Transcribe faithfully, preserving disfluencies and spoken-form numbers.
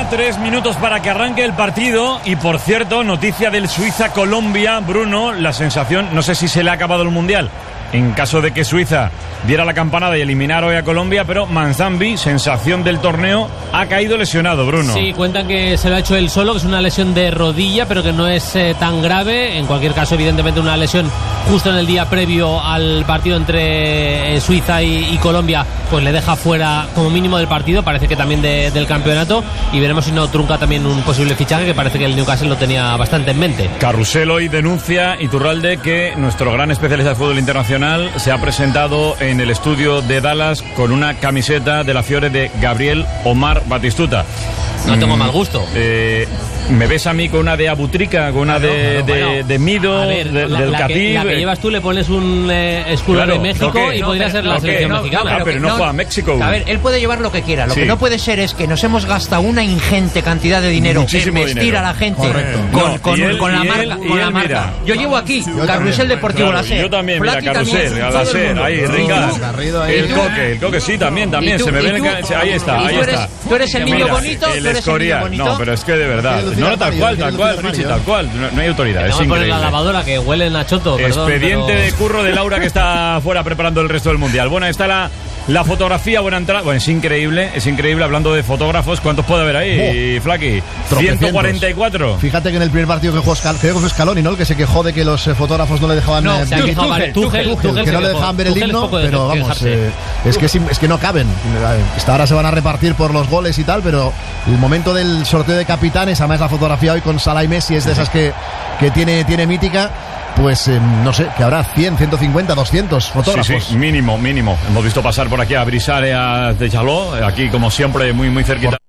Quedan tres minutos para que arranque el partido y, por cierto, noticia del Suiza-Colombia. Bruno, la sensación, no sé si se le ha acabado el Mundial en caso de que Suiza diera la campanada y eliminara hoy a Colombia, pero Manzambi, sensación del torneo, ha caído lesionado, Bruno. Sí, cuentan que se lo ha hecho él solo, que es una lesión de rodilla, pero que no es eh, tan grave. En cualquier caso, evidentemente, una lesión justo en el día previo al partido entre eh, Suiza y, y Colombia, pues le deja fuera como mínimo del partido, parece que también de, del campeonato, y veremos si no trunca también un posible fichaje, que parece que el Newcastle lo tenía bastante en mente. Carrusel hoy denuncia, Iturralde, que nuestro gran especialista de fútbol internacional se ha presentado en el estudio de Dallas con una camiseta de la Fiore de Gabriel Omar Batistuta. No tengo mal gusto. Eh, ¿Me ves a mí con una de Abutrica, con una claro, de, claro, de, bueno. de Mido, ver, de, la, del la Catib? Que, la que llevas tú le pones un eh, escudo claro, de México no, y no, podría ser no, la selección no, mexicana. No, pero, pero no, no juega a México. A ver, él puede llevar lo que quiera. Lo sí. que no puede ser es que nos hemos gastado una ingente cantidad de dinero Muchísimo en vestir dinero. a la gente Correcto. con, No, con, él, con la él, marca. Con él, la marca. Mira. Yo llevo aquí yo Carrusel Deportivo claro, La Ser. Yo también, mira, Plati Carrusel, también, La Ser, ahí, Ringas. El Coque, el Coque sí, también, también. Se me ve ahí está, ahí está. Tú eres el niño bonito, el Escorial. No, pero es que de verdad. No, tal cual, tal cual, Richie, tal cual. No, no hay autoridad. Es increíble. Poner la lavadora que huelen a choto. Perdón, Expediente pero... de curro de Laura, que está fuera preparando el resto del mundial. Bueno, está la. La fotografía, buena entrada. Bueno, es increíble, es increíble. Hablando de fotógrafos, ¿cuántos puede haber ahí, oh, Flaky? ciento cuarenta y cuatro. Fíjate que en el primer partido que jugó Scaloni, creo que fue Scaloni, ¿no? El que se quejó de que los eh, fotógrafos no le dejaban no, eh, se Tuchel, Tuchel, Tuchel, Tuchel, que no le dejaban ver el himno, pero vamos, eh, es que es, es que no caben. Hasta ahora se van a repartir por los goles y tal, pero el momento del sorteo de capitanes, además la fotografía hoy con Salah y Messi es de esas que, que tiene, tiene mítica. Pues eh, no sé, que habrá cien, ciento cincuenta, doscientos fotógrafos. Sí, sí, mínimo, mínimo. Hemos visto pasar por aquí a Brisare, a Dejaló, aquí como siempre muy, muy cerquita.